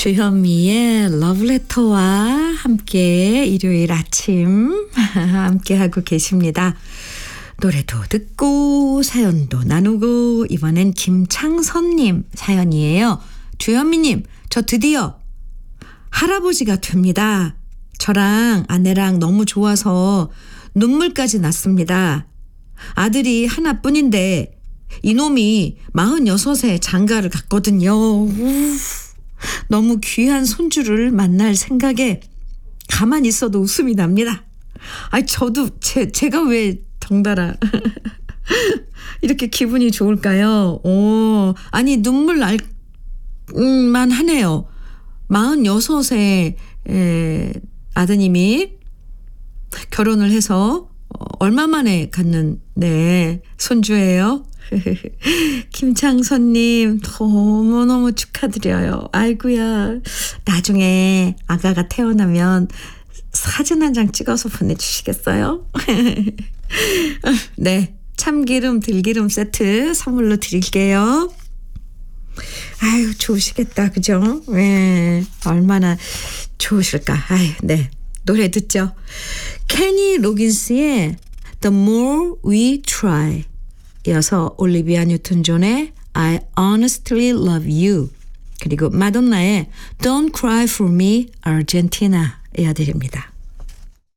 주현미의 러브레터와 함께 일요일 아침 함께하고 계십니다. 노래도 듣고 사연도 나누고 이번엔 김창선님 사연이에요. 주현미님, 저 드디어 할아버지가 됩니다. 저랑 아내랑 너무 좋아서 눈물까지 났습니다. 아들이 하나뿐인데 이놈이 46에 장가를 갔거든요. 너무 귀한 손주를 만날 생각에 가만히 있어도 웃음이 납니다. 아니 저도 제가 왜 덩달아 이렇게 기분이 좋을까요? 아니 눈물 날만 하네요. 46세 아드님이 결혼을 해서 얼마 만에 갖는 손주예요. 김창선님 너무너무 축하드려요. 아이고야, 나중에 아가가 태어나면 사진 한 장 찍어서 보내주시겠어요? 네, 참기름 들기름 세트 선물로 드릴게요. 아유, 좋으시겠다, 그죠? 네, 얼마나 좋으실까. 아유, 네, 노래 듣죠. 케니 로긴스의 The More We Try, 이어서 올리비아 뉴튼 존의 I Honestly Love You, 그리고 마돈나의 Don't Cry For Me Argentina 이어드립니다.